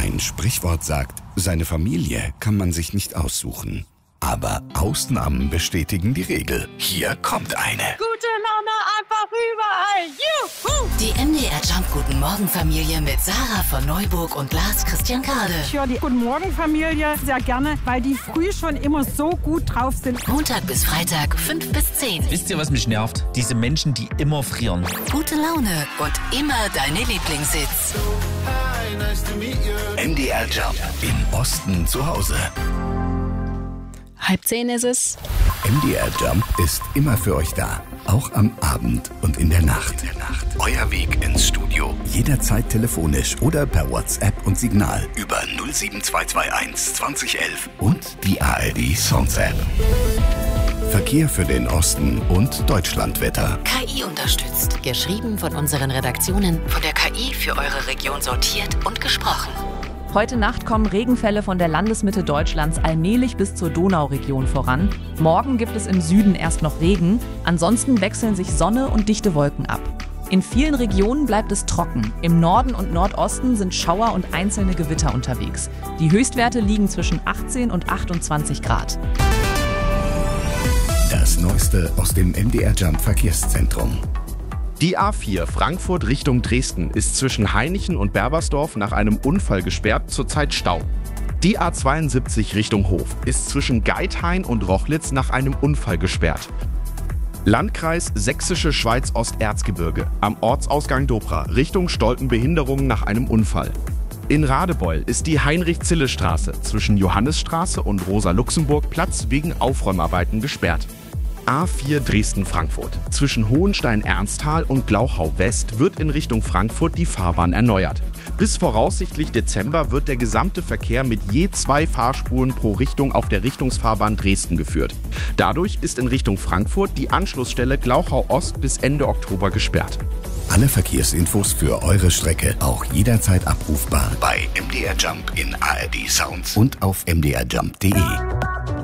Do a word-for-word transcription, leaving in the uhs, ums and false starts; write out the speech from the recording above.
Ein Sprichwort sagt, seine Familie kann man sich nicht aussuchen. Aber Ausnahmen bestätigen die Regel. Hier kommt eine. Gute Laune einfach überall. Juhu! Die M D R Jump Guten Morgen Familie mit Sarah von Neuburg und Lars Christian Kade. Ich höre die Guten Morgen Familie sehr gerne, weil die früh schon immer so gut drauf sind. Montag bis Freitag, fünf bis zehn. Wisst ihr, was mich nervt? Diese Menschen, die immer frieren. Gute Laune und immer deine Lieblingshits. M D R Jump im Osten zu Hause. Halb zehn ist es. M D R Jump ist immer für euch da. Auch am Abend und in der Nacht. Euer Weg ins Studio. Jederzeit telefonisch oder per WhatsApp und Signal über null sieben zwei zwei eins zwanzig elf und die A R D Sounds App. Verkehr für den Osten und Deutschlandwetter. K I unterstützt. Geschrieben von unseren Redaktionen, von der K I für eure Region sortiert und gesprochen. Heute Nacht kommen Regenfälle von der Landesmitte Deutschlands allmählich bis zur Donauregion voran. Morgen gibt es im Süden erst noch Regen. Ansonsten wechseln sich Sonne und dichte Wolken ab. In vielen Regionen bleibt es trocken. Im Norden und Nordosten sind Schauer und einzelne Gewitter unterwegs. Die Höchstwerte liegen zwischen achtzehn und achtundzwanzig Grad. Das Neueste aus dem M D R Jump Verkehrszentrum. Die A vier Frankfurt Richtung Dresden ist zwischen Hainichen und Berbersdorf nach einem Unfall gesperrt, zurzeit Stau. Die A zweiundsiebzig Richtung Hof ist zwischen Geithain und Rochlitz nach einem Unfall gesperrt. Landkreis Sächsische Schweiz-Osterzgebirge am Ortsausgang Dobra Richtung Stolpen Behinderungen nach einem Unfall. In Radebeul ist die Heinrich-Zille-Straße zwischen Johannisstraße und Rosa-Luxemburg-Platz wegen Aufräumarbeiten gesperrt. A vier Dresden-Frankfurt. Zwischen Hohenstein-Ernsthal und Glauchau-West wird in Richtung Frankfurt die Fahrbahn erneuert. Bis voraussichtlich Dezember wird der gesamte Verkehr mit je zwei Fahrspuren pro Richtung auf der Richtungsfahrbahn Dresden geführt. Dadurch ist in Richtung Frankfurt die Anschlussstelle Glauchau-Ost bis Ende Oktober gesperrt. Alle Verkehrsinfos für eure Strecke auch jederzeit abrufbar bei M D R Jump in A R D Sounds und auf m d r jump punkt d e.